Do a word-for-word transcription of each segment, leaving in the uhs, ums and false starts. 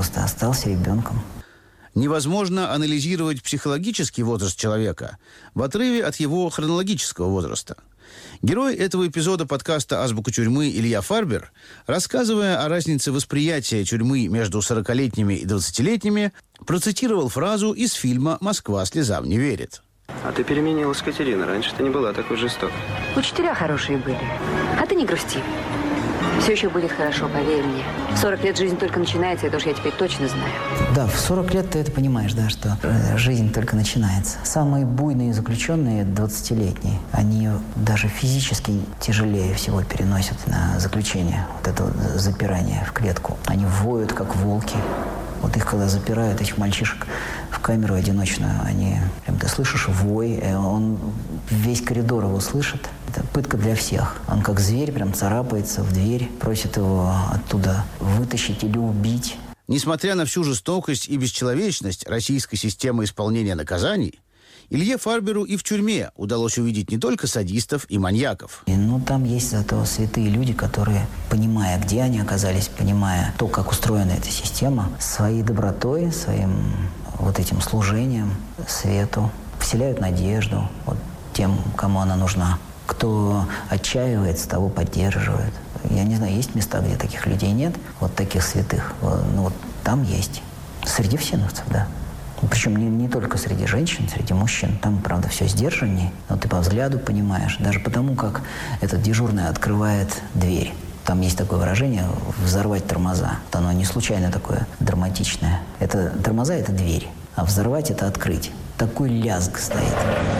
Просто остался ребенком. Невозможно анализировать психологический возраст человека в отрыве от его хронологического возраста. Герой этого эпизода подкаста «Азбука тюрьмы» Илья Фарбер, рассказывая о разнице восприятия тюрьмы между сорокалетними и двадцатилетними, процитировал фразу из фильма «Москва слезам не верит». А ты переменилась, Катерина. Раньше ты не была такой жестокой. Учителя хорошие были. А ты не грусти. Все еще будет хорошо, поверь мне. В сорок лет жизнь только начинается, это уж я теперь точно знаю. Да, в сорок лет ты это понимаешь, да, что э, жизнь только начинается. Самые буйные заключенные двадцатилетние, они даже физически тяжелее всего переносят на заключение. Вот это вот запирание в клетку. Они воют, как волки. Вот их, когда запирают, этих мальчишек, в камеру одиночную, они, прям ты слышишь вой, он весь коридор его слышит. Это пытка для всех. Он как зверь прям царапается в дверь, просит его оттуда вытащить или убить. Несмотря на всю жестокость и бесчеловечность российской системы исполнения наказаний, Илье Фарберу и в тюрьме удалось увидеть не только садистов и маньяков. И, ну, там есть зато святые люди, которые, понимая, где они оказались, понимая то, как устроена эта система, своей добротой, своим вот этим служением свету вселяют надежду вот тем, кому она нужна. Кто отчаивается, того поддерживает. Я не знаю, есть места, где таких людей нет, вот таких святых. Ну, вот там есть. Среди всеновцев, да. Причем не, не только среди женщин, среди мужчин. Там, правда, все сдержаннее, но ты по взгляду понимаешь. Даже потому, как этот дежурный открывает дверь. Там есть такое выражение «взорвать тормоза». Вот оно не случайно такое драматичное. Это тормоза – это дверь, а взорвать – это открыть. Такой лязг стоит.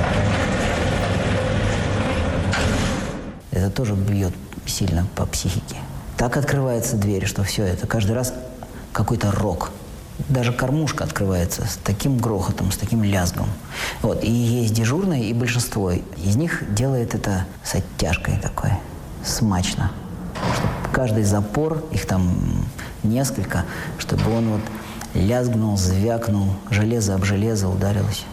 Это тоже бьет сильно по психике. Так открывается дверь, что все это каждый раз какой-то рок. Даже кормушка открывается с таким грохотом, с таким лязгом. Вот. И есть дежурные, и большинство из них делает это с оттяжкой такой, смачно. Чтобы каждый запор, их там несколько, чтобы он вот лязгнул, звякнул, железо об железо ударилось.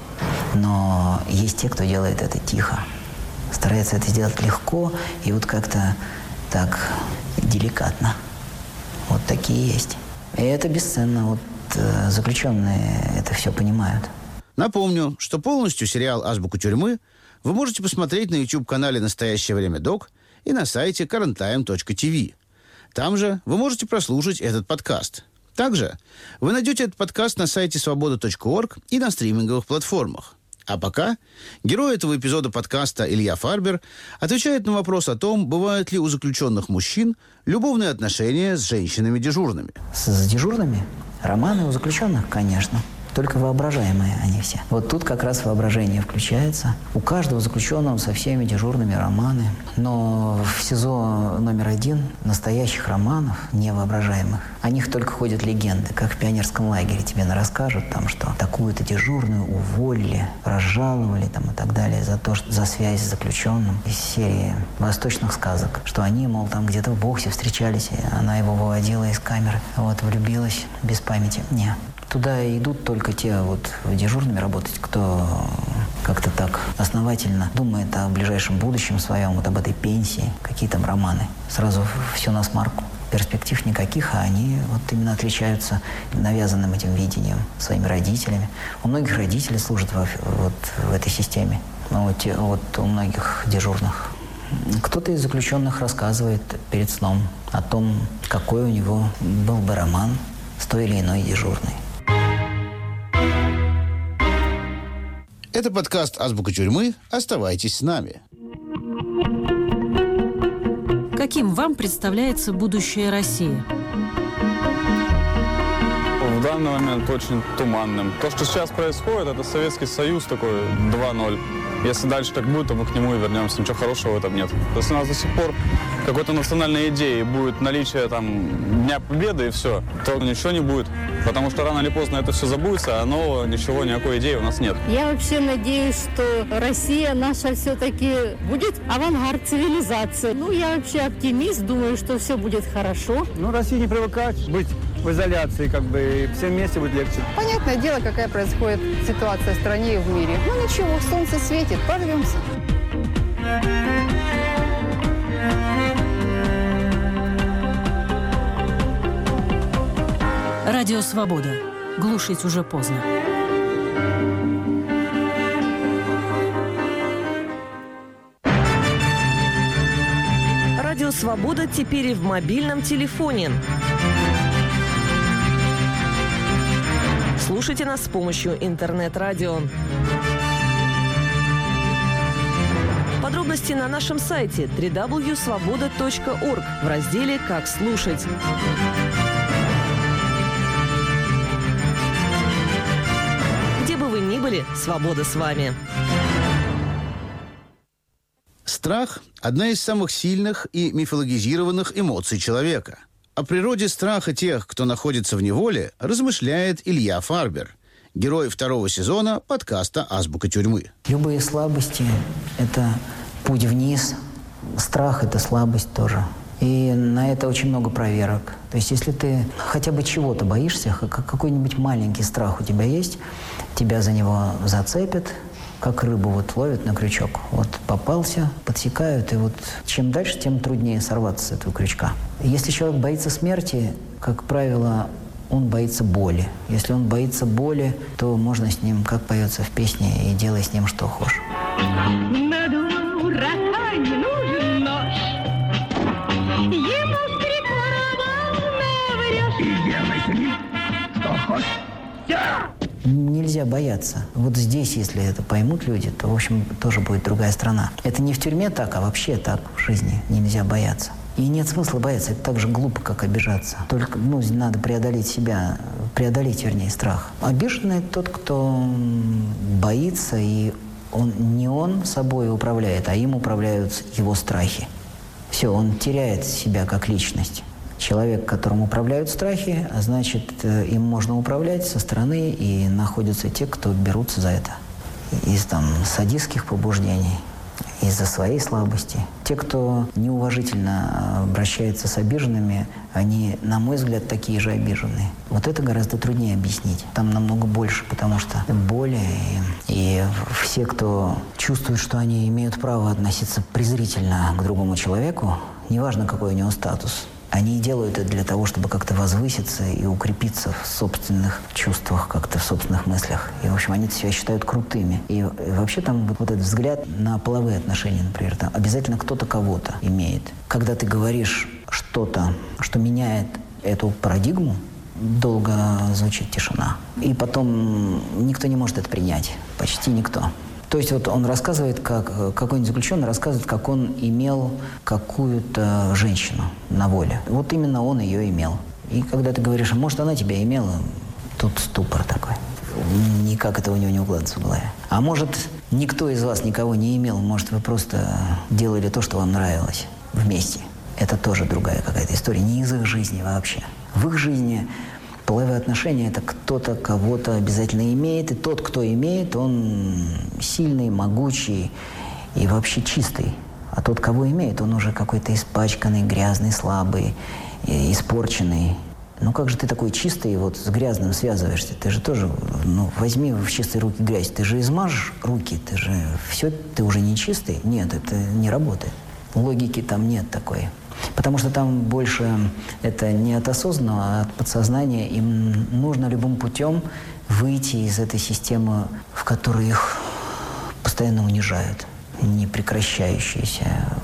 Но есть те, кто делает это тихо. Старается это сделать легко и вот как-то так деликатно. Вот такие есть. И это бесценно. Вот заключенные это все понимают. Напомню, что полностью сериал «Азбуку тюрьмы» вы можете посмотреть на YouTube-канале «Настоящее время док» и на сайте current time точка ти ви. Там же вы можете прослушать этот подкаст. Также вы найдете этот подкаст на сайте свобода точка орг и на стриминговых платформах. А пока герой этого эпизода подкаста Илья Фарбер отвечает на вопрос о том, бывают ли у заключенных мужчин любовные отношения с женщинами-дежурными. С дежурными? Романы у заключенных, конечно. Только воображаемые они все. Вот тут как раз воображение включается. У каждого заключенного со всеми дежурными романы. Но в СИЗО номер один настоящих романов, невоображаемых, о них только ходят легенды. Как в пионерском лагере тебе расскажут, там, что такую-то дежурную уволили, разжаловали там, и так далее за то, что, за связь с заключенным. Из серии восточных сказок. Что они, мол, там где-то в боксе встречались, и она его выводила из камеры. Вот, влюбилась без памяти. Не. Туда идут только те вот дежурными работать, кто как-то так основательно думает о ближайшем будущем своем, вот об этой пенсии, какие там романы. Сразу все на смарку. Перспектив никаких, а они вот именно отличаются навязанным этим видением своими родителями. У многих родителей служат во, вот в этой системе, но вот, вот у многих дежурных. Кто-то из заключенных рассказывает перед сном о том, какой у него был бы роман с той или иной дежурной. Это подкаст «Азбука тюрьмы». Оставайтесь с нами. Каким вам представляется будущее России? В данный момент очень туманным. То, что сейчас происходит, это Советский Союз такой два ноль. Если дальше так будет, то мы к нему и вернемся. Ничего хорошего в этом нет. Если у нас до сих пор какой-то национальной идеи будет наличие там Дня Победы и все, то ничего не будет. Потому что рано или поздно это все забудется, а нового ничего, никакой идеи у нас нет. Я вообще надеюсь, что Россия наша все-таки будет авангард цивилизации. Ну, я вообще оптимист, думаю, что все будет хорошо. Ну, России не привыкать быть в изоляции, как бы, и всем вместе будет легче. Понятное дело, какая происходит ситуация в стране и в мире. Ну, ничего, солнце светит, прорвемся. Радио «Свобода». Глушить уже поздно. Радио «Свобода» теперь и в мобильном телефоне. Слушайте нас с помощью интернет-радио. Подробности на нашем сайте дабл ю дабл ю дабл ю точка свобода точка орг в разделе «Как слушать». Где бы вы ни были, свобода с вами. Страх – одна из самых сильных и мифологизированных эмоций человека. О природе страха тех, кто находится в неволе, размышляет Илья Фарбер, герой второго сезона подкаста «Азбука тюрьмы». Любые слабости – это путь вниз. Страх – это слабость тоже. И на это очень много проверок. То есть если ты хотя бы чего-то боишься, какой-нибудь маленький страх у тебя есть, тебя за него зацепят, как рыбу вот ловят на крючок. Вот попался, подсекают, и вот чем дальше, тем труднее сорваться с этого крючка. Если человек боится смерти, как правило, он боится боли. Если он боится боли, то можно с ним, как поется в песне, и делай с ним что хочешь. На дурака не нужен нож. Ему с прикором наврешь. И делай с ним что хочешь. Нельзя бояться. Вот здесь, если это поймут люди, то, в общем, тоже будет другая страна. Это не в тюрьме так, а вообще так в жизни нельзя бояться. И нет смысла бояться. Это так же глупо, как обижаться. Только, ну, надо преодолеть себя, преодолеть, вернее, страх. Обиженный тот, кто боится, и он, не он собой управляет, а им управляют его страхи. Все, он теряет себя как личность. Человек, которым управляют страхи, а значит, им можно управлять со стороны, и находятся те, кто берутся за это. Из там садистских побуждений, из-за своей слабости. Те, кто неуважительно обращается с обиженными, они, на мой взгляд, такие же обиженные. Вот это гораздо труднее объяснить. Там намного больше, потому что боли, и, и все, кто чувствует, что они имеют право относиться презрительно к другому человеку, неважно, какой у него статус, они делают это для того, чтобы как-то возвыситься и укрепиться в собственных чувствах, как-то в собственных мыслях. И, в общем, они себя считают крутыми. И, и вообще там вот этот взгляд на половые отношения, например, там обязательно кто-то кого-то имеет. Когда ты говоришь что-то, что меняет эту парадигму, долго звучит тишина. И потом никто не может это принять. Почти никто. То есть вот он рассказывает, как какой-нибудь заключенный рассказывает, как он имел какую-то женщину на воле. Вот именно он ее имел. И когда ты говоришь, может, она тебя имела, тут ступор такой. Никак это у него не укладывается в голове. А может, никто из вас никого не имел, может, вы просто делали то, что вам нравилось вместе. Это тоже другая какая-то история, не из их жизни вообще. В их жизни половые отношения – это кто-то кого-то обязательно имеет, и тот, кто имеет, он сильный, могучий и вообще чистый. А тот, кого имеет, он уже какой-то испачканный, грязный, слабый, испорченный. Ну как же ты такой чистый, вот с грязным связываешься? Ты же тоже, ну возьми в чистые руки грязь, ты же измажешь руки, ты же все, ты уже не чистый. Нет, это не работает. Логики там нет такой. Потому что там больше это не от осознанного, а от подсознания. Им нужно любым путем выйти из этой системы, в которой их постоянно унижают. Непрекращающееся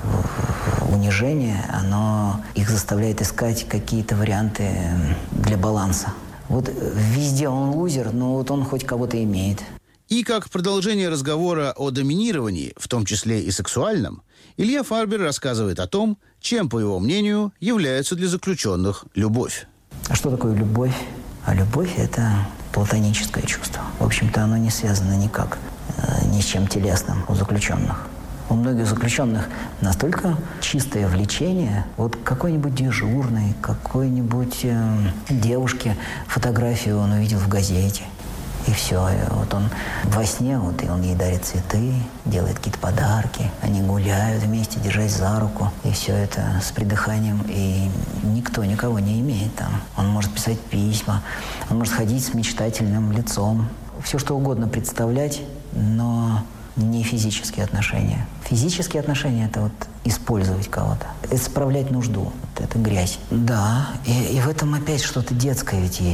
унижение, оно их заставляет искать какие-то варианты для баланса. Вот везде он лузер, но вот он хоть кого-то имеет. И как продолжение разговора о доминировании, в том числе и сексуальном, Илья Фарбер рассказывает о том, чем, по его мнению, является для заключенных любовь. А что такое любовь? А любовь – это платоническое чувство. В общем-то, оно не связано никак э, ни с чем телесным у заключенных. У многих заключенных настолько чистое влечение, вот какой-нибудь дежурный, какой-нибудь э, девушке фотографию он увидел в газете. И все, и вот он во сне, вот, и он ей дарит цветы, делает какие-то подарки, они гуляют вместе, держась за руку, и все это с придыханием, и никто никого не имеет там. Он может писать письма, он может ходить с мечтательным лицом, все что угодно представлять, но не физические отношения. Физические отношения – это вот использовать кого-то, исправлять нужду, вот это грязь. Да, и, и в этом опять что-то детское ведь есть.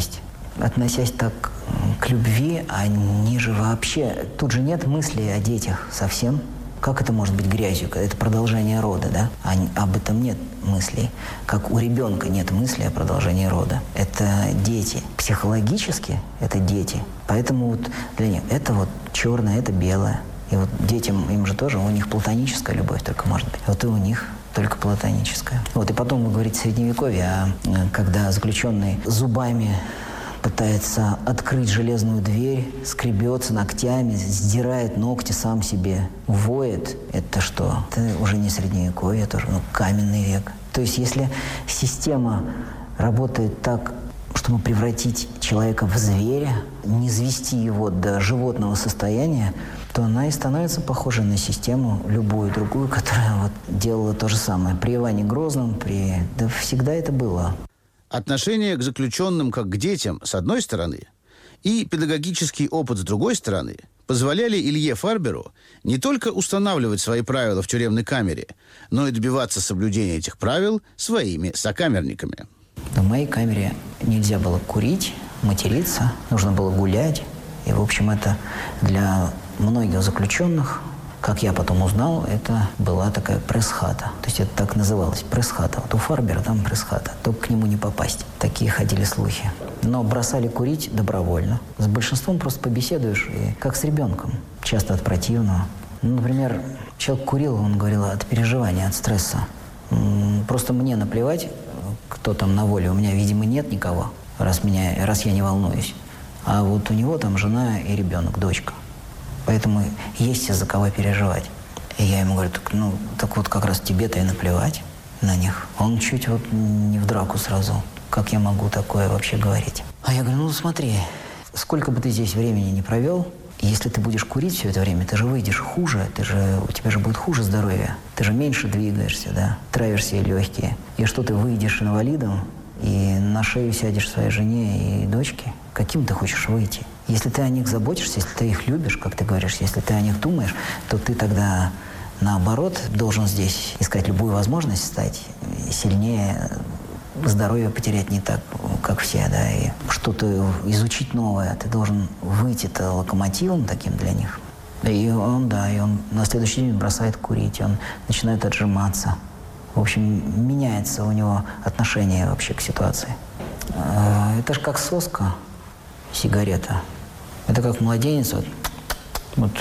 относясь так к любви, они же вообще... Тут же нет мысли о детях совсем. Как это может быть грязью? Это продолжение рода, да? А об этом нет мыслей. Как у ребенка нет мысли о продолжении рода. Это дети. Психологически это дети. Поэтому вот для них это вот черное, это белое. И вот детям, им же тоже, у них платоническая любовь только может быть. Вот и у них только платоническая. Вот, и потом вы говорите средневековье, а когда заключенный зубами пытается открыть железную дверь, скребется ногтями, сдирает ногти сам себе, воет. Это что? Это уже не средневековье, тоже, ну, каменный век. То есть если система работает так, чтобы превратить человека в зверя, не свести его до животного состояния, то она и становится похожа на систему любую другую, которая вот делала то же самое. При Иване Грозном, при... Да всегда это было. Отношение к заключенным как к детям, с одной стороны, и педагогический опыт, с другой стороны, позволяли Илье Фарберу не только устанавливать свои правила в тюремной камере, но и добиваться соблюдения этих правил своими сокамерниками. В моей камере нельзя было курить, материться, нужно было гулять. И, в общем, это для многих заключенных, как я потом узнал, это была такая пресс-хата. То есть это так называлось, пресс-хата. Вот у Фарбера там пресс-хата, только к нему не попасть. Такие ходили слухи. Но бросали курить добровольно. С большинством просто побеседуешь, и как с ребенком. Часто от противного. Ну, например, человек курил, он говорил от переживания, от стресса. Просто мне наплевать, кто там на воле. У меня, видимо, нет никого, раз, меня, раз я не волнуюсь. А вот у него там жена и ребенок, дочка. Поэтому есть из-за кого переживать. И я ему говорю, так, ну, так вот как раз тебе-то и наплевать на них. Он чуть вот не в драку сразу. Как я могу такое вообще говорить? А я говорю, ну смотри, сколько бы ты здесь времени не провел, если ты будешь курить все это время, ты же выйдешь хуже, ты же, у тебя же будет хуже здоровье. Ты же меньше двигаешься, да, травишь себе легкие. И что, ты выйдешь инвалидом и на шею сядешь своей жене и дочке? Каким ты хочешь выйти? Если ты о них заботишься, если ты их любишь, как ты говоришь, если ты о них думаешь, то ты тогда, наоборот, должен здесь искать любую возможность стать сильнее, здоровье потерять не так, как все, да, и что-то изучить новое. Ты должен выйти-то локомотивом таким для них. И он, да, и он на следующий день бросает курить, он начинает отжиматься. В общем, меняется у него отношение вообще к ситуации. Это же как соска, сигарета. Это как младенец, вот, вот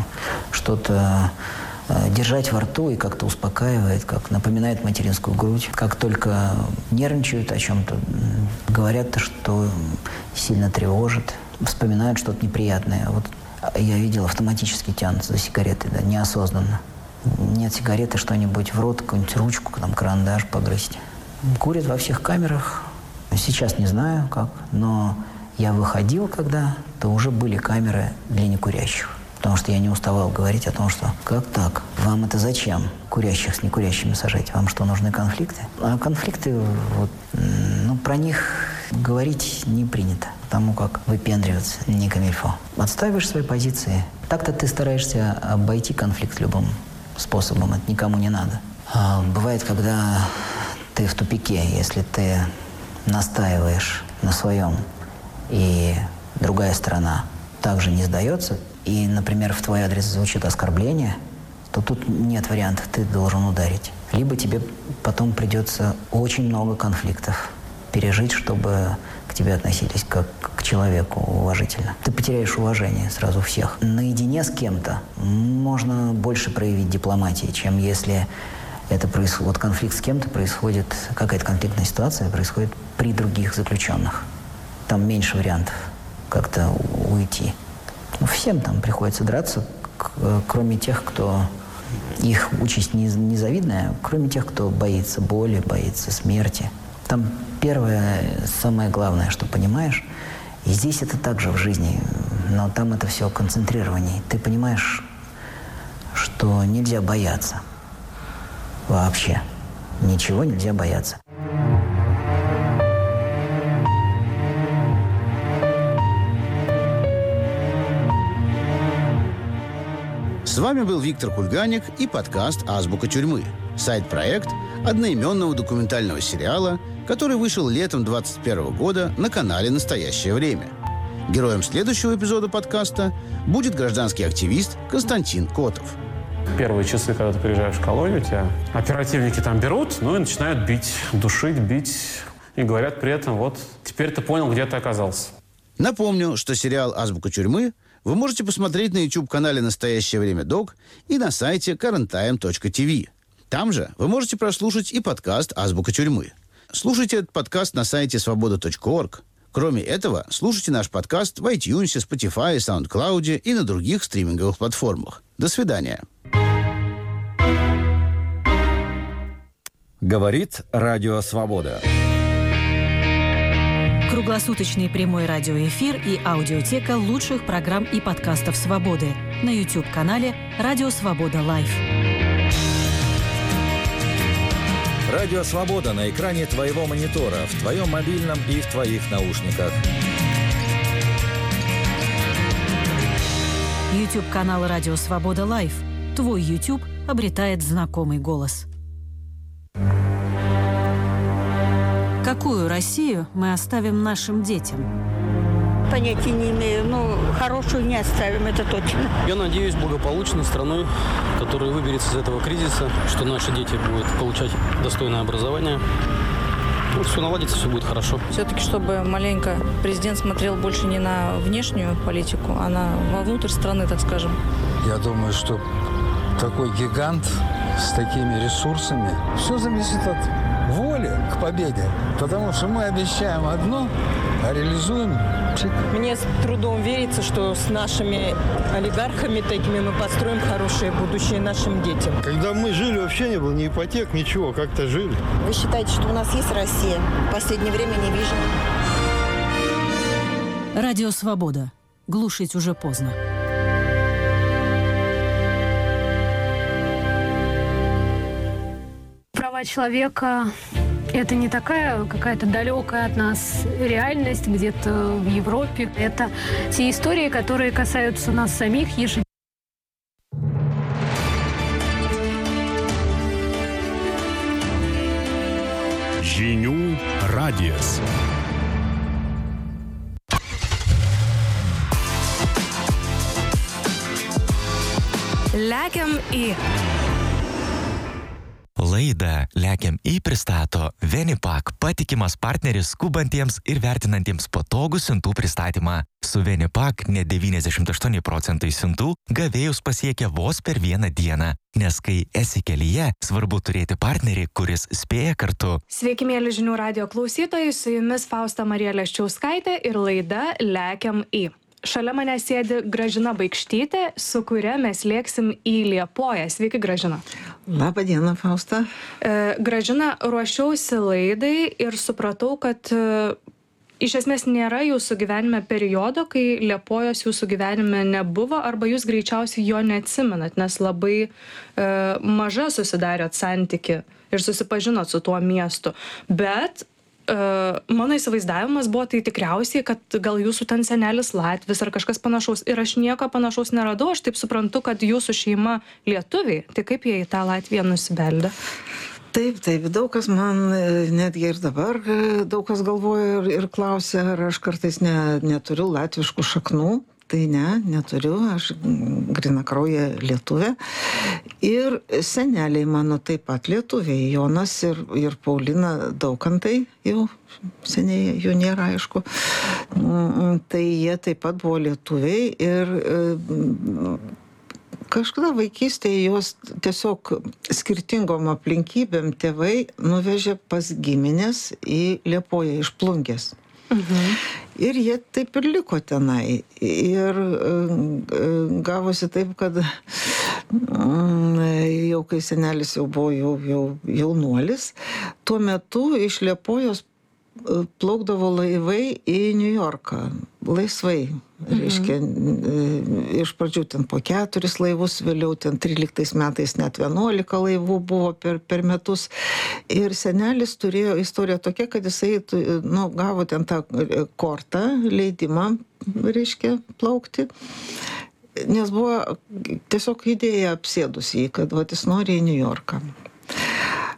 что-то держать во рту и как-то успокаивает, как напоминает материнскую грудь. Как только нервничают о чем-то, говорят, что сильно тревожит, вспоминают что-то неприятное. Вот я видел, автоматически тянутся за сигаретой, да, неосознанно. Нет сигареты, что-нибудь в рот, какую-нибудь ручку, там, карандаш погрызть. Курят во всех камерах. Сейчас не знаю как, но я выходил, когда, то уже были камеры для некурящих. Потому что я не уставал говорить о том, что как так? Вам это зачем? Курящих с некурящими сажать? Вам что, нужны конфликты? А конфликты, вот, ну, про них говорить не принято. Потому как выпендриваться не камильфо. Отстаиваешь свои позиции. Так-то ты стараешься обойти конфликт любым способом. Это никому не надо. А бывает, когда ты в тупике, если ты настаиваешь на своем, и другая сторона также не сдается, и, например, в твой адрес звучит оскорбление, то тут нет вариантов, ты должен ударить. Либо тебе потом придется очень много конфликтов пережить, чтобы к тебе относились как к человеку уважительно. Ты потеряешь уважение сразу всех. Наедине с кем-то можно больше проявить дипломатии, чем если это происходит, вот конфликт с кем-то происходит, какая-то конфликтная ситуация происходит при других заключенных. Там меньше вариантов как-то уйти. Всем там приходится драться, кроме тех, кто... Их участь незавидная, кроме тех, кто боится боли, боится смерти. Там первое, самое главное, что понимаешь, и здесь это также в жизни, но там это все концентрированнее. Ты понимаешь, что нельзя бояться. Вообще. Ничего нельзя бояться. С вами был Виктор Кульганик и подкаст «Азбука тюрьмы». Сайт-проект одноименного документального сериала который вышел летом двадцать первого года на канале «Настоящее время». Героем следующего эпизода подкаста будет гражданский активист Константин Котов. Первые часы, когда ты приезжаешь в колонию, тебя оперативники там берут, ну и начинают бить, душить, бить. И говорят при этом, вот, теперь ты понял, где ты оказался. Напомню, что сериал «Азбука тюрьмы» вы можете посмотреть на YouTube-канале «Настоящее время Док» и на сайте карент тайм точка ти ви. Там же вы можете прослушать и подкаст «Азбука тюрьмы». Слушайте этот подкаст на сайте свобода точка орг. Кроме этого, слушайте наш подкаст в iTunes, Spotify, SoundCloud и на других стриминговых платформах. До свидания. Говорит Радио Свобода. Круглосуточный прямой радиоэфир и аудиотека лучших программ и подкастов «Свободы» на YouTube-канале «Радио Свобода Лайв». Радио Свобода на экране твоего монитора, в твоем мобильном и в твоих наушниках. YouTube-канал «Радио Свобода Лайв». Твой YouTube обретает знакомый голос. Какую Россию мы оставим нашим детям? Понятия не имею, но хорошую не оставим, это точно. Я надеюсь благополучной страной, которая выберется из этого кризиса, что наши дети будут получать достойное образование. Ну, все наладится, все будет хорошо. Все-таки, чтобы маленько президент смотрел больше не на внешнюю политику, а на вовнутрь страны, так скажем. Я думаю, что такой гигант с такими ресурсами, все зависит от воли к победе. Потому что мы обещаем одно, а реализуем. Мне с трудом верится, что с нашими олигархами такими мы построим хорошее будущее нашим детям. Когда мы жили, вообще не было ни ипотек, ничего, как-то жили. Вы считаете, что у нас есть Россия? В последнее время не вижу. Радио Свобода. Глушить уже поздно. Права человека – это не такая какая-то далекая от нас реальность где-то в Европе. Это те истории, которые касаются нас самих ежедневно. Žinių radijas. Lekiam į. Laidą Lekiam į pristato Venipak, patikimas partneris skubantiems ir vertinantiems patogų siuntų pristatymą. Su Venipak net devyniasdešimt aštuoni procentai siuntų gavėjus pasiekia vos per vieną dieną, nes kai esi kelyje, svarbu turėti partnerį, kuris spėja kartu. Sveiki, mėly žinių radijo klausytojai, su jumis Fausta Marija Leščiauskaitė ir laida Lekiam į. Šalia mane sėdi Gražina Baikštytė, su kuria mes lėksim į Liepoją. Sveiki, Gražina. Labą dieną, Fausta. E, Gražina, ruošiausi laidai ir supratau, kad e, iš esmės nėra jūsų gyvenime periodo, kai Liepojos jūsų gyvenime nebuvo, arba jūs greičiausiai jo neatsimenat, nes labai e, maža susidarėt santyki ir susipažinot su tuo miestu. Bet Uh, mano įsivaizdavimas buvo tai tikriausiai, kad gal jūsų ten senelis Latvis ar kažkas panašaus. Ir aš nieko panašaus neradau, aš taip suprantu, kad jūsų šeima lietuviai. Tai kaip jie į tą Latviją nusibeldė? Taip, taip, daug kas man netgi ir dabar daug kas galvoja ir, ir klausia, ar aš kartais ne, neturiu latviškų šaknų. Tai ne, neturiu, aš grinakraujė lietuvė. Ir seneliai mano taip pat lietuviai, Jonas ir, ir Paulina Daukantai, jau seniai jų nėra, aišku. Tai jie taip pat buvo lietuviai ir kažkada vaikystėje juos tiesiog skirtingom aplinkybėm tėvai nuvežė pas giminės į Liepoją iš Plungės. Mhm. Ir jie taip ir liko tenai. Ir gavosi taip, kad jau kai senelis jau buvo jau, jau jaunuolis, tuo metu iš Liepojos plaukdavo laivai į Niujorką. Laisvai. Mhm. Reiškia, iš pradžių ten po keturis laivus, vėliau ten tryliktais metais net vienuolika laivų buvo per, per metus. Ir senelis turėjo istoriją tokia, kad jisai nu, gavo ten tą kortą, leidimą, reiškia, plaukti. Nes buvo tiesiog idėja apsėdus jį, kad vat, jis nori į Niujorką.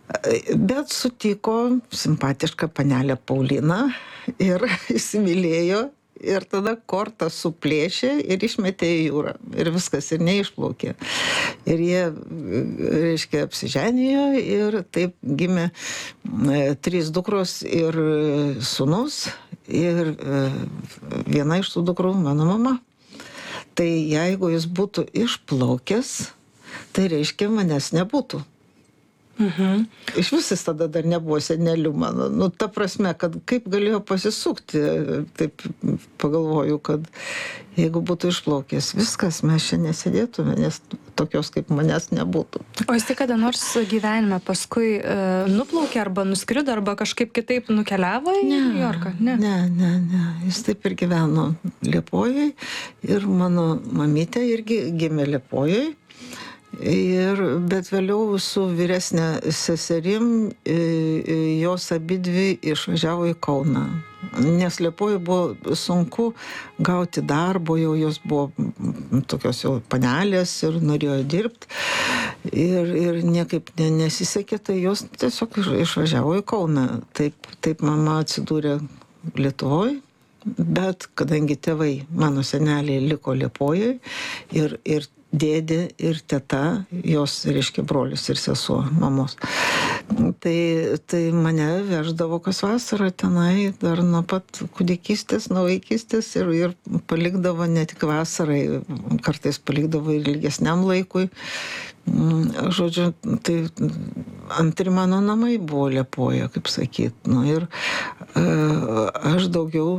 Bet sutiko simpatišką panelę Pauliną ir įsimylėjo. Ir tada kortą suplėšė ir išmetė į jūrą. Ir viskas, ir neišplaukė. Ir jie, reiškia, apsiženijo ir taip gimė e, trys dukros ir sūnus. Ir e, viena iš tų dukrų mano mama. Tai jeigu jis būtų išplaukęs, tai reiškia, manęs nebūtų. Mhm. Iš visis tada dar nebuvo senelių mano. Nu, ta prasme, kad kaip galėjo pasisukti, taip pagalvoju, kad jeigu būtų išplaukęs viskas, mes čia nesėdėtume, nes tokios kaip manęs nebūtų. O jis tai kada nors gyvenime paskui e, nuplaukė arba nuskrido, arba kažkaip kitaip nukeliavo į New Yorką? Ne, ne, ne, ne. Jis taip ir gyveno Liepojoj ir mano mamytė irgi gimė Liepojoj. Ir, bet vėliau su vyresnė seserim jos abidvi išvažiavo į Kauną. Nes Liepojoj buvo sunku gauti darbo, jau jos buvo tokios jau panelės ir norėjo dirbti. Ir, ir niekaip ne, nesisekė, tai jos tiesiog išvažiavo į Kauną. Taip, taip mama atsidūrė Lietuvoj. Bet kadangi tėvai, mano seneliai, liko Liepojoj ir, ir dėdė ir teta, jos, reiškia, brolis ir sesuo mamos. Tai, tai mane veždavo kas vasarą tenai, dar nuo pat kūdikystės, nuo vaikystės ir, ir palikdavo ne tik vasarai, kartais palikdavo ir ilgesniam laikui. Žodžiu, tai antri mano namai buvo Liepoja, kaip sakyt. Nu, ir uh, aš daugiau,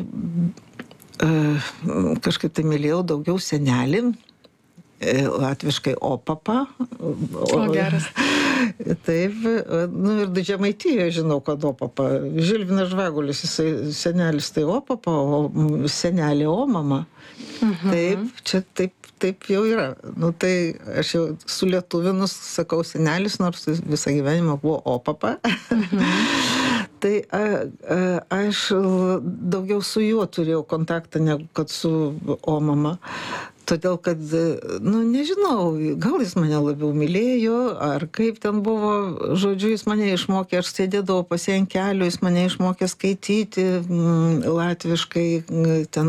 uh, kažkaip tai mylėjau daugiau senelį, latviškai opapa. O geras. Taip, nu ir Žemaitijoje žinau, kad opapa. Žilvinas Žvagulis, jisai senelis tai opapa, o senelė omama. Mhm. Taip, čia taip, taip jau yra. Nu tai aš jau sulietuvinus sakau senelis, nors visą gyvenimą buvo opapa. Mhm. Tai a, a, aš daugiau su juo turėjau kontaktą, negu kad su omama. Todėl, kad, nu, nežinau, gal jis mane labiau mylėjo, ar kaip ten buvo, žodžiu, jis mane išmokė, aš sėdėdavau pas ją ant kelių, jis mane išmokė skaityti m, latviškai, ten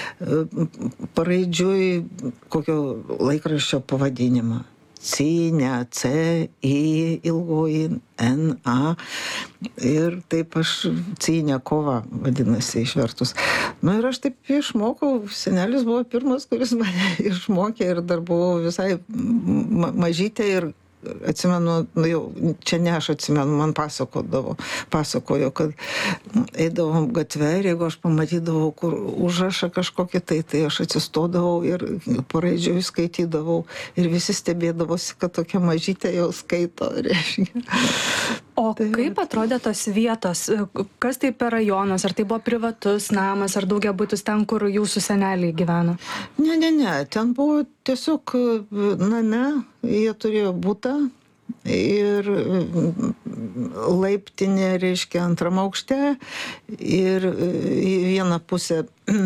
paraidžiui kokio laikraščio pavadinimą. Cinė, C, I, ilgoji, N, A. Ir taip aš Cinė kova vadinasi išvertus. Nu ir aš taip išmokau, senelis buvo pirmas, kuris mane išmokė ir dar buvau visai ma- mažytė ir atsimenu, nu jau čia ne aš atsimenu, man pasakodavo, pasakojo, kad eidavom gatvę ir jeigu aš pamatydavau, kur užrašą kažkokį, tai, tai aš atsistodavau ir paraidžiui skaitydavau ir visi stebėdavosi, kad tokia mažytė jau skaito, reiškia. O kaip atrodė tos vietos? Kas tai per rajonas? Ar tai buvo privatus namas, ar daugiabutis ten, kur jūsų seneliai gyveno? Ne, ne, ne, ten buvo tiesiog name, jie turėjo butą ir laiptinė, reiškia, antram aukšte ir į vieną pusę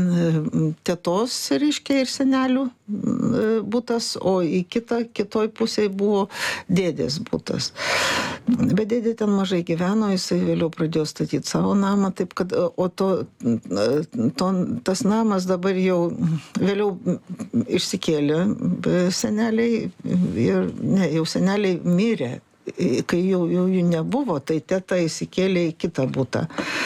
tetos, reiškia, ir senelių butas, o į kitą, kitoj pusėje buvo dėdės butas. Bet dėdė ten mažai gyveno, jisai vėliau pradėjo statyti savo namą, taip kad, o to, to, tas namas dabar jau vėliau išsikėlė seneliai ir, ne, jau seneliai mirė. Kai jau, jau jų nebuvo, tai teta įsikėlė į kitą butą.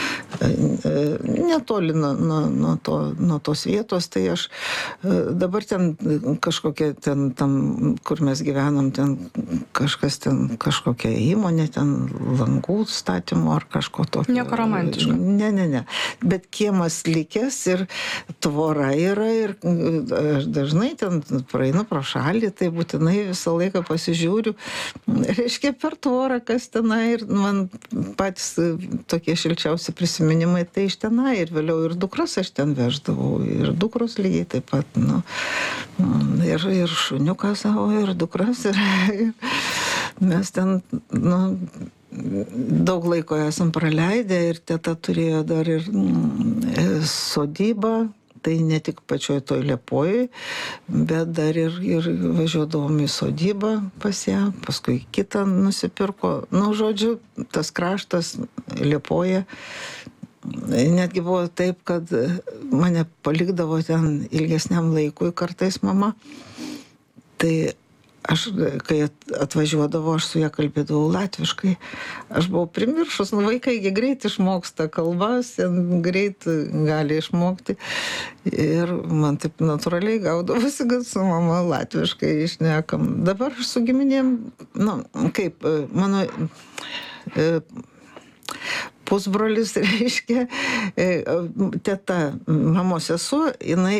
Netoli nuo, nuo, nuo, to, nuo tos vietos, tai aš dabar ten kažkokia, ten, tam, kur mes gyvenam, ten kažkas ten, kažkokia įmonė, ten langų statymo ar kažko tokio. Nieko romantiško. Ne, ne, ne. Bet kiemas likęs ir tvora yra ir aš dažnai ten praeinu pro šalį, tai būtinai visą laiką pasižiūriu. Reiškia, per tvorą, kas tenai, ir man patys tokie šilčiausi prisiminimai, tai iš tenai, ir vėliau ir dukras aš ten veždavau, ir dukros lygiai taip pat, nu, ir, ir šuniuką savo, ir dukras, ir, ir mes ten, nu, daug laiko esam praleidę, ir teta turėjo dar ir mm, sodybą tai ne tik pačioj toj Liepojoj, bet dar ir, ir važiuodavom į sodybą pas ją, paskui kitą nusipirko. Nu, žodžiu, tas kraštas Liepoja. Netgi buvo taip, kad mane palikdavo ten ilgesniam laikui kartais mama. Tai aš, kai atvažiuodavo, aš su ją kalbėdavau latviškai. Aš buvau primiršus, nu vaikai greit išmoksta kalbas, greit gali išmokti. Ir man taip natūraliai gaudavosi, kad su mama latviškai išnekam. Dabar aš su giminėm, nu, kaip, mano pusbrolis, reiškia, teta, mamos sesuo, jinai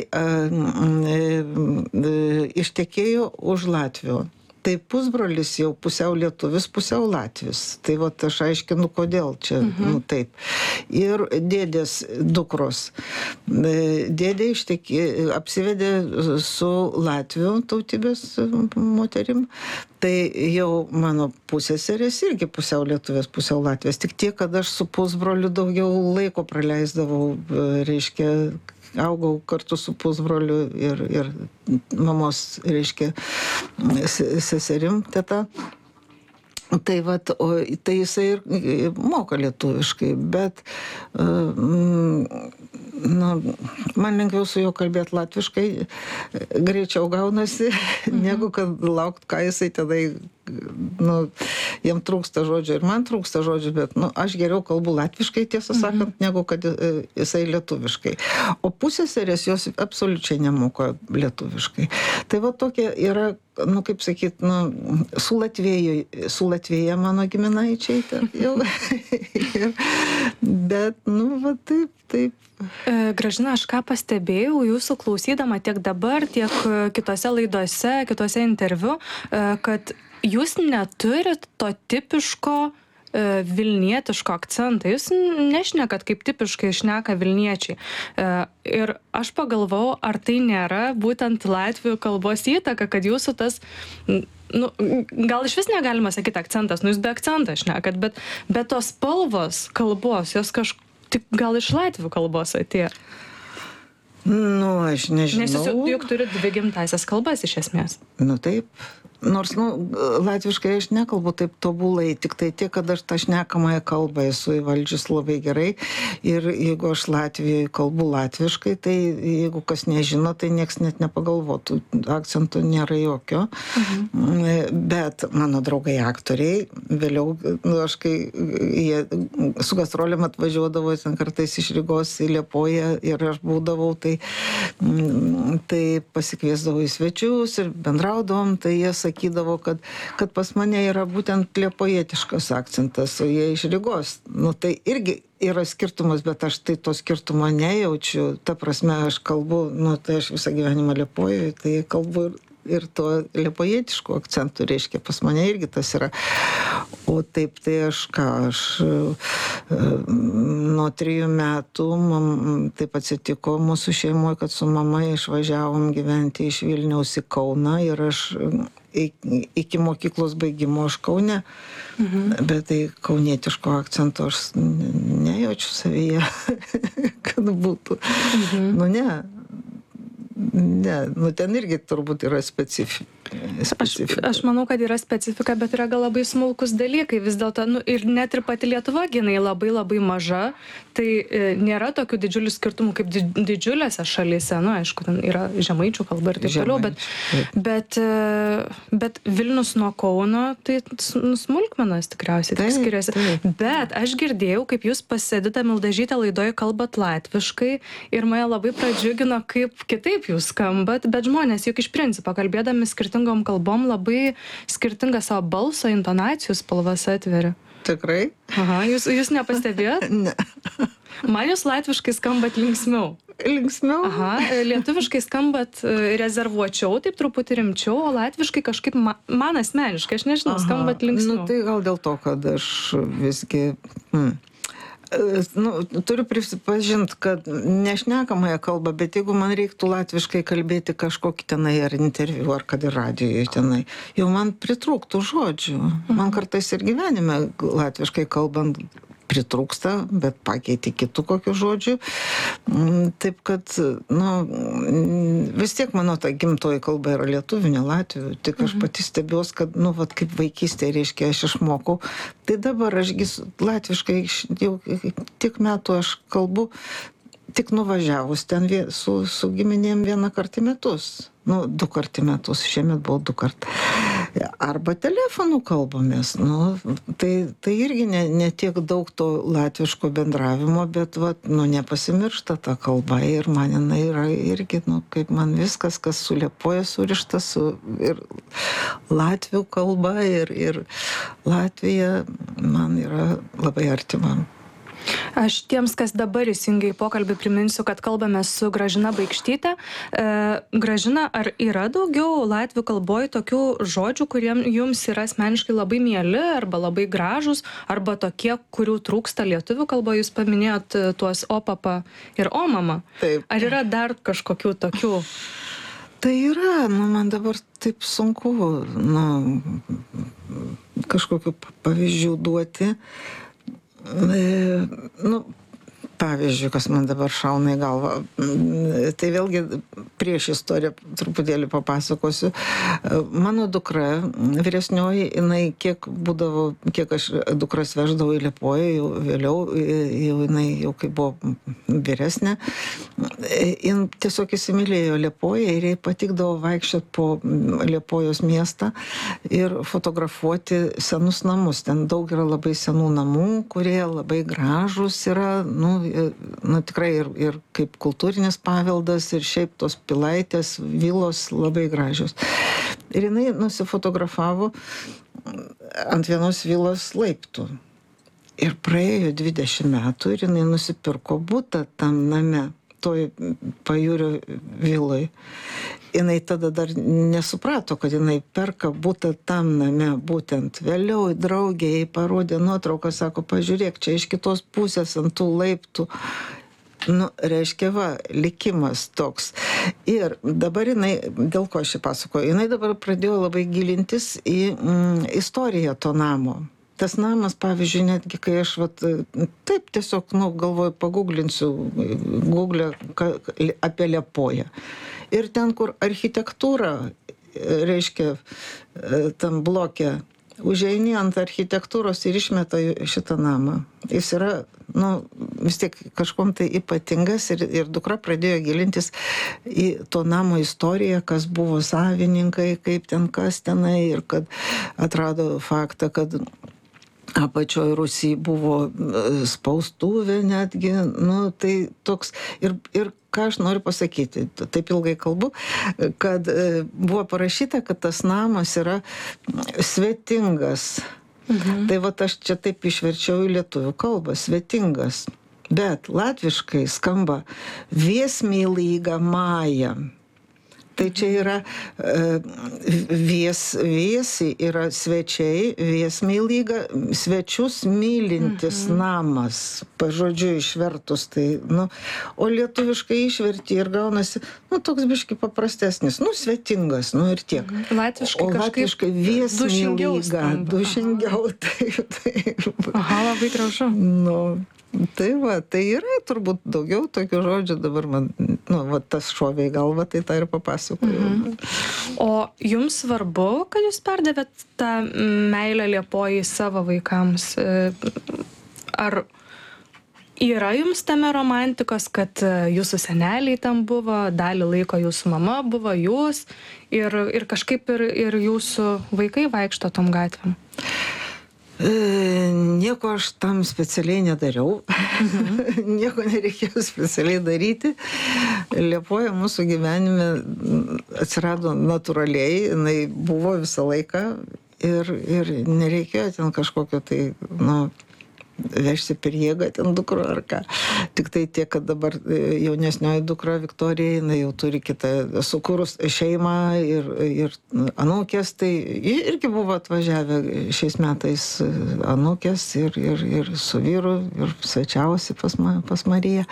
ištekėjo už Latvių. Tai pusbrolis jau pusiau lietuvis, pusiau latvis. Tai va, aš aiškinu, kodėl čia, mhm. nu taip. Ir dėdės dukros. Dėdė ištekė, apsivedė su Latvių tautybės moterim. Tai jau mano pusseserės irgi pusiau lietuvės, pusiau latvės. Tik tiek, kad aš su pusbroliu daugiau laiko praleisdavau, reiškia, augau kartu su pusbroliu ir, ir mamos, reiškia, seserim teta. Tai, vat, o, tai jisai ir moka lietuviškai, bet uh, nu, man lengviau su juo kalbėti latviškai, greičiau gaunasi, mhm. negu kad laukt, ką jisai tada, nu, jam trūksta žodžių ir man trūksta žodžių, bet nu, aš geriau kalbu latviškai, tiesą sakant, mhm. negu kad jisai lietuviškai. O pusseserės jos absoliučiai nemoka lietuviškai. Tai va tokia yra, nu, kaip sakyt, nu, su Latvėja, su Latvėja mano giminaičiai ten jau. Bet, nu, va taip, taip. Gražina, aš ką pastebėjau jūsų klausydama tiek dabar, tiek kitose laidose, kitose interviu, kad jūs neturit to tipiško vilnietiško akcentą. Jūs nešnekat kaip tipiškai šneka vilniečiai. Ir aš pagalvojau, ar tai nėra būtent latvių kalbos įtaka, kad jūsų tas, nu, gal iš vis negalima sakyti akcentas, nu jūs be akcentą šnekat, bet, bet tos spalvos kalbos, jos kažkaip tik gal iš latvių kalbos atėjo. Nu, aš nežinau. Nes jūs juk turit dvi gimtasias kalbas iš esmės. Nu taip. Nors, nu, latviškai aš nekalbu taip tobulai, tik tai tiek, kad aš tą šnekamąją kalbą esu įvaldžius labai gerai. Ir jeigu aš Latvijoje kalbu latviškai, tai jeigu kas nežino, tai nieks net nepagalvotų. Akcentų nėra jokio. Mhm. Bet mano draugai aktoriai, vėliau, nu, aš kai jie su gastrolėm atvažiuodavo ten kartais iš Rygos į Liepoją ir aš būdavau, tai, tai pasikviesdavau į svečius ir bendraudavom, tai jie sakė, sakydavo, kad, kad pas mane yra būtent liepojietiškas akcentas, o jie iš Rygos. Nu, tai irgi yra skirtumas, bet aš tai to skirtumo nejaučiu. Ta prasme, aš kalbu, nu, tai aš visą gyvenimą Liepojoje, tai kalbu ir, ir to liepojietiškų akcentų, reiškia, pas mane irgi tas yra. O taip, tai aš ką, aš nuo trijų metų, man taip atsitiko mūsų šeimoje, kad su mama išvažiavom gyventi iš Vilniaus į Kauną ir aš iki mokyklos baigimo aš Kaune, mhm. bet tai kaunietiško akcento aš nejaučiu savyje, kad būtų. Mhm. Nu ne, ne, nu ten irgi turbūt yra specifika. Aš, aš manau, kad yra specifika, bet yra gal labai smulkus dalykai. Vis dėlto, nu, ir net ir pati Lietuva, jinai labai labai maža, tai e, nėra tokių didžiulių skirtumų kaip di, didžiuliuose šalyse. Nu, aišku, ten yra žemaičių kalba ir taip toliau, bet, bet, e, bet Vilnius nuo Kauno, tai smulkmenos tikriausiai taip skiriasi. Taip. Bet aš girdėjau, kaip jūs pasėdite Mildažytė laidoje kalbat latviškai ir mane labai pradžiugino, kaip kitaip jūs skambat, bet žmonės juk iš principo kalbėdami skirtingom kalbom labai skirtingą savo balso intonacijų spalvas atveria. Tikrai? Aha, jūs, jūs nepastebėjot? Ne. Man jūs latviškai skambat linksmiau. Linksmiau? Aha, lietuviškai skambat rezervuočiau, taip truputį rimčiau, o latviškai kažkaip man, man asmeniškai, aš nežinau, Aha. skambat linksmiau. Nu, tai gal dėl to, kad aš visgi... Hmm. Nu, turiu prisipažinti, kad nešnekamąją kalbą, bet jeigu man reiktų latviškai kalbėti kažkokį tenai ar interviu, ar kad ir radijoje tenai, jau man pritrūktų žodžių. Man kartais ir gyvenime latviškai kalbant pritrūksta, bet pakeiti kitų kokių žodžių. Taip kad, nu, vis tiek mano ta gimtoji kalba yra lietuvių, ne latvių. Tik aš pati stebiuos, kad, nu, vat kaip vaikystėje, reiškia, aš išmokau. Tai dabar ašgi latviškai jau tiek metų aš kalbu, tik nuvažiavus ten vie, su, su giminėm vieną kartą į metus. Nu, du kartą į metus, šiemet buvo du kartą. Arba telefonų kalbamės. Nu, tai, tai irgi ne, ne tiek daug to latviško bendravimo, bet vat, nu, nepasimiršta ta kalba ir man jinai yra irgi, nu, kaip man viskas, kas su Liepoja surišta, su ir latvių kalba ir, ir Latvija man yra labai artima. Aš tiems, kas dabar įsijungia į pokalbį, priminsiu, kad kalbame su Gražina Baikštyte. E, Gražina, ar yra daugiau latvių kalboj tokių žodžių, kuriem jums yra asmeniškai labai mieli arba labai gražus, arba tokie, kurių trūksta lietuvių kalboje? Jūs paminėjot tuos opapa ir omama. Taip. Ar yra dar kažkokių tokių? Tai yra, nu, man dabar taip sunku, nu, kažkokių pavyzdžių duoti. Nu, pavyzdžiui, kas man dabar šauna į galvą. Tai vėlgi prieš istoriją truputėlį papasakosiu. Mano dukra, vyresnioji, jinai kiek būdavo, kiek aš dukras veždavau į Liepoją, jau vėliau, jau jinai jau kai buvo vyresnė, jin tiesiog įsimylėjo Liepoją ir jai patikdavo vaikščioti po Liepojos miestą ir fotografuoti senus namus. Ten daug yra labai senų namų, kurie labai gražūs yra, nu, nu, tikrai ir, ir kaip kultūrinis paveldas, ir šiaip tos pilaitės, vilos labai gražios. Ir jinai nusifotografavo ant vienos vilos laiptų. Ir praėjo dvidešimt metų ir jinai nusipirko butą tam name, toj Pajūrio viloj. Jinai tada dar nesuprato, kad jinai perka butą tam name, būtent vėliau draugė jai parodė nuotrauką, sako, pažiūrėk, čia iš kitos pusės ant tų laiptų. Nu, reiškia, va, likimas toks. Ir dabar jinai, dėl ko aš čia pasakoju, jinai dabar pradėjo labai gilintis į mm, istoriją to namo. Tas namas, pavyzdžiui, netgi kai aš vat, taip tiesiog, nu, galvoju, paguglinsiu Google apie Liepoją. Ir ten, kur architektūra, reiškia, tam blokė, užeini ant architektūros ir išmeta šitą namą. Jis yra, nu, vis tiek kažkom tai ypatingas ir, ir dukra pradėjo gilintis į to namo istoriją, kas buvo savininkai, kaip ten, kas tenai, ir kad atrado faktą, kad apačioj Rusijai buvo spaustuvė netgi, nu, tai toks, ir, ir ką aš noriu pasakyti, taip ilgai kalbu, kad buvo parašyta, kad tas namas yra svetingas. Mhm. Tai va aš čia taip išverčiau į lietuvių kalbą, svetingas. Bet latviškai skamba viesmīlīga māja. Tai čia yra vies, viesi, yra svečiai, viesmīlīga, svečius mylintis mhm. namas, pažodžiu išvertus. Tai, nu, o lietuviškai išverti ir gaunasi, nu, toks biški paprastesnis, nu, svetingas, nu ir tiek. Mhm. Latviškai o latviškai viesmīlīga, dušingiau. Taip, taip. Aha, labai gražu. Nu, tai va, tai yra turbūt daugiau tokių žodžių, dabar man, nu, va, tas šovė į galvą, tai tą ir papasakoju. Mhm. O jums svarbu, kad jūs perdavėt tą meilę Liepojai savo vaikams? Ar yra jums tame romantikos, kad jūsų seneliai tam buvo, dalį laiko jūsų mama buvo, jūs, ir, ir kažkaip ir, ir jūsų vaikai vaikšto tom gatvėm? E, nieko aš tam specialiai nedariau. Mhm. Nieko nereikėjo specialiai daryti. Liepoja mūsų gyvenime atsirado natūraliai, jinai buvo visą laiką ir, ir nereikėjo ten kažkokio tai, nu, vežti per jėgą ten dukro ar ką. Tik tai tiek, kad dabar jaunesnioji dukra Viktorija, jinai jau turi kitą sukūrus šeimą ir, ir anūkės, tai irgi buvo atvažiavę šiais metais anūkės ir, ir, ir su vyru ir svečiavosi pas, ma, pas Mariją.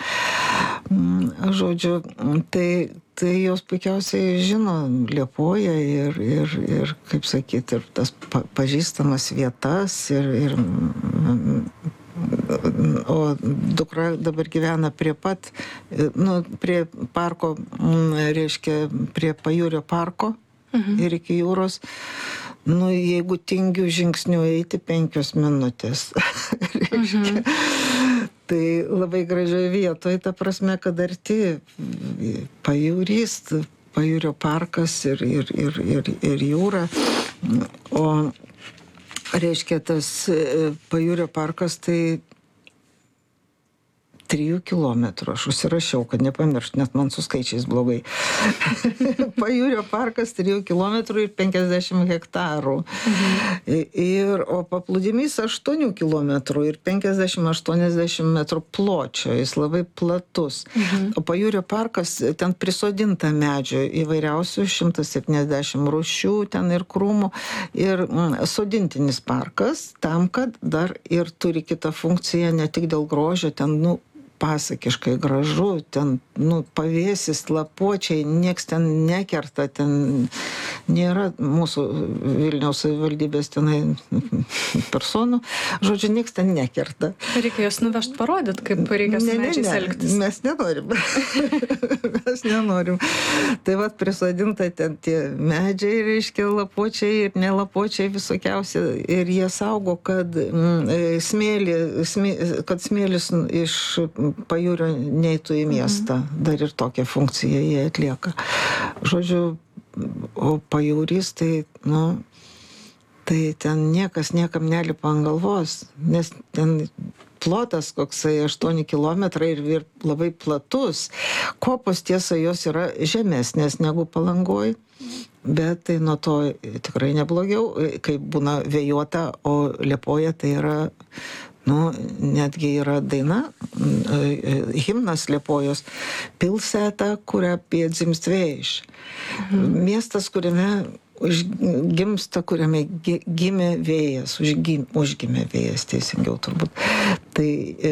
Žodžiu, tai tai jos puikiausiai žino Liepoją ir, ir, ir kaip sakyti, ir tas pa, pažįstamas vietas ir, ir o dukra dabar gyvena prie pat, nu, prie parko, reiškia, prie Pajūrio parko mhm. ir iki jūros. Nu, jeigu tingiu žingsniu eiti penkios minutės. reiškia. Mhm. Tai labai gražioje vietoje, ta prasme, kad arti pajūrys, Pajūrio parkas ir, ir, ir, ir, ir jūra. O reiškia, tas Pajūrio parkas tai trijų kilometrų. Aš užsirašiau, kad nepamiršt, net man su skaičiais blogai. Pajūrio parkas trijų kilometrų ir penkiasdešimt hektarų. Mhm. Ir, o paplūdimys aštuonių kilometrų ir penkiasdešimt aštuoniasdešimt metrų pločio. Jis labai platus. Mhm. O Pajūrio parkas, ten prisodinta medžių įvairiausių, šimtas septyniasdešimt rūšių, ten ir krūmų. Ir mm, sodintinis parkas, tam, kad dar ir turi kitą funkciją, ne tik dėl grožio, ten, nu, pasakiškai gražu, ten, nu, pavėsis, lapuočiai, nieks ten nekerta, ten nėra mūsų Vilniaus savivaldybės tenai personų, žodžiu, nieks ten nekerta. Reikia jos nuvežti parodyti, kaip reikia su medžiais elgtis. Mes nenorim. Mes nenorim. Tai vat prisodinta ten tie medžiai, reiškia, lapuočiai ir nelapuočiai visokiausi, ir jie saugo, kad mm, smėlį, smė, kad smėlis iš Pajūrio neitų į miestą. Mhm. Dar ir tokią funkciją jie atlieka. Žodžiu, o Pajūrys, tai, nu, tai ten niekas niekam nelipa ant galvos, nes ten plotas koksai aštuoni kilometrai ir, ir labai platus. Kopos, tiesa, jos yra žemesnės negu Palangoj, bet tai nuo to tikrai neblogiau, kai būna vėjuota, o Liepoja tai yra, nu, netgi yra daina, himnas Liepojos, Pilsēta, kurią piedzimst vėjš. Mhm. Miestas, kuriame užgimsta, kuriame gimė vėjas, užgim, užgimė vėjas, teisingiau turbūt. Tai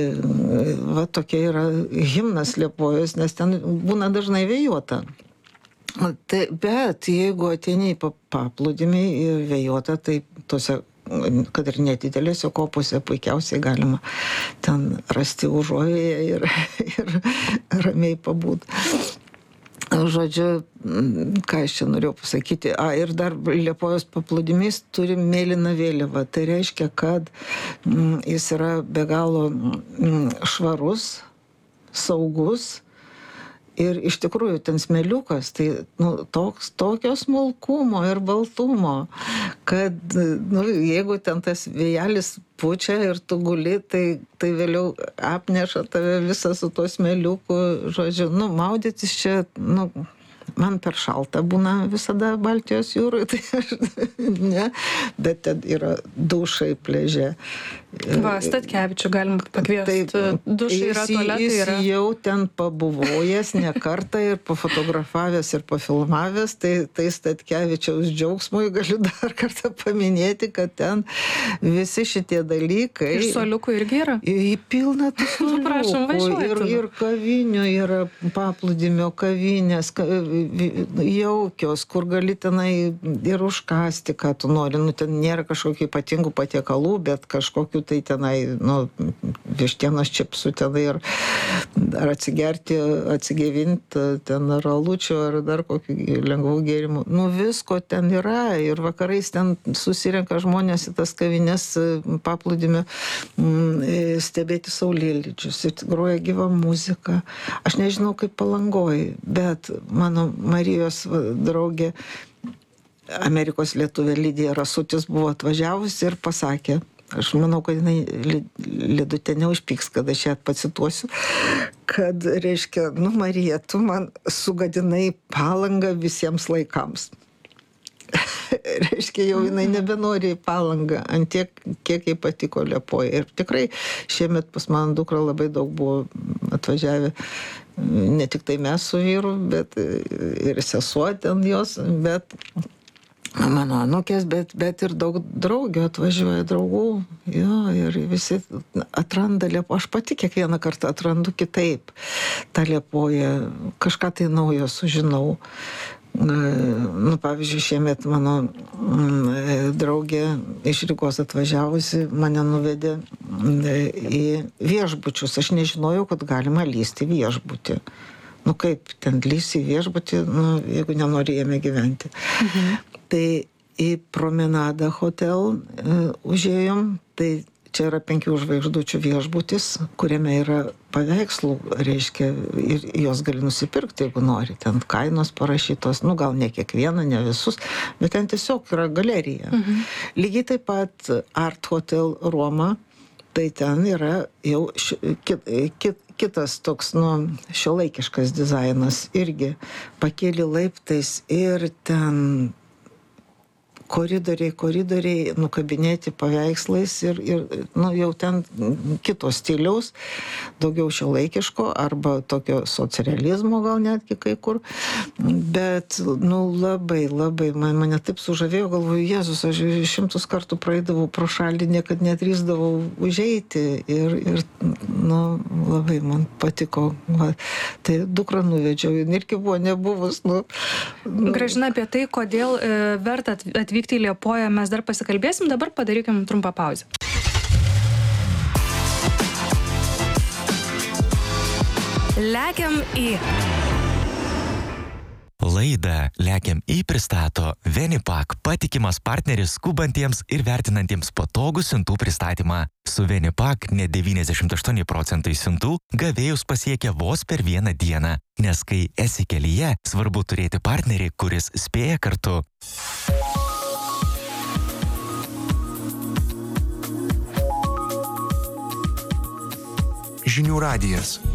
va tokia yra himnas Liepojos, nes ten būna dažnai vėjuota. Tai, bet jeigu ateini į paplūdimį ir vėjuota, tai tose, kad ir nedidelėse kopose, puikiausiai galima ten rasti užuovėją ir, ir ramiai pabūt. Žodžiu, ką aš čia norėjau pasakyti, a, ir dar Liepojos paplūdimys turi mėlyną vėliavą. Tai reiškia, kad mm, jis yra be galo mm, švarus, saugus. Ir iš tikrųjų ten smėliukas, tai nu, toks, tokio smulkumo ir baltumo, kad nu, jeigu ten tas vėjelis pučia ir tu guli, tai, tai vėliau apneša tave visą su to smėliuku. Žodžiu, nu, maudytis čia, nu, man per šalta būna visada Baltijos jūroje, tai aš ne, bet ten yra dušai pliaže. Va, Statkevičių galim pakviesti. Dušai yra, tualetai yra. Jis jau ten pabuvojęs ne kartą ir pafotografavęs ir pafilmavęs, tai, tai Statkevičiaus džiaugsmui galiu dar kartą paminėti, kad ten visi šitie dalykai. Ir suoliukų irgi yra? Į pilną tų suoliukų. Prašom, važiuoti. Ir, ir kavinių yra paplūdimio kavinės, ka, jaukios, kur gali tenai ir užkasti, ką tu nori. Nu, ten nėra kažkokių ypatingų patiekalų, bet kažkokių tai tenai, nu, vištienos čipsų tenai ir ar atsigerti, atsigėvinti ten ar alučio, ar dar kokių lengvų gėrimų. Nu, visko ten yra ir vakarais ten susirenka žmonės į tas kavinės paplūdimio stebėti saulėlydžius ir groja gyva muzika. Aš nežinau, kaip Palangoj, bet mano Marijos draugė, Amerikos lietuvė Lidija Rasutis buvo atvažiavusi ir pasakė, aš manau, kad jinai Lidutė neužpyks, kad aš ją pacituosiu, kad, reiškia, nu, Marija, tu man sugadinai Palangą visiems laikams. Reiškia, jau jinai nebenori į Palangą, ant tiek, kiek jai patiko Liepoja. Ir tikrai šiemet pas mano dukra labai daug buvo atvažiavę, ne tik tai mes su vyru, bet ir sesuo ten jos, bet mano anūkės, bet, bet ir daug draugių atvažiuoja, draugų, jo, ir visi atranda Liepoją. Aš pati kiekvieną kartą atrandu kitaip tą Liepoją, kažką tai naujo sužinau. Nu, pavyzdžiui, šiemet mano mm, draugė iš Rygos atvažiavusi mane nuvedė į viešbučius. Aš nežinojau, kad galima lysti viešbutį. Nu kaip, ten lysi viešbutį, nu, jeigu nenori jame gyventi. Mhm. Tai į promenadą hotel uh, užėjom, tai čia yra penkių žvaigždučių viešbutis, kuriame yra paveikslų, reiškia, ir jos gali nusipirkti, jeigu nori. Ten kainos parašytos, nu gal ne kiekvieną, ne visus, bet ten tiesiog yra galerija. Mhm. Lygiai taip pat Art Hotel Roma, tai ten yra jau š, kit, kit, kitas toks, nu, šiuolaikiškas dizainas, irgi pakėlė laiptais ir ten koridoriai, koridoriai nukabinėti paveikslais ir, ir nu, jau ten kito stiliaus, daugiau šiuolaikiško arba tokio socrealizmo gal netgi kai kur. Bet, nu, labai, labai man, mane taip sužavėjo, galvoju, Jėzus, aš šimtus kartų praeidavau pro šalį, niekad nedrįsdavau užeiti ir, ir nu, labai man patiko. Va. Tai dukrą nuvedžiau, irgi buvo nebuvus. Nu, nu. Gražina, apie tai, kodėl e, verta atvykti į Liepoją, mes dar pasikalbėsim, dabar padarykim trumpą pauzę. Lekiam į... Laidą Lekiam į pristato Venipak, patikimas partneris skubantiems ir vertinantiems patogų siuntų pristatymą. Su Venipak net devyniasdešimt aštuoni procentai siuntų gavėjus pasiekia vos per vieną dieną, nes kai esi kelyje, svarbu turėti partnerį, kuris spėja kartu. Žinių radijas.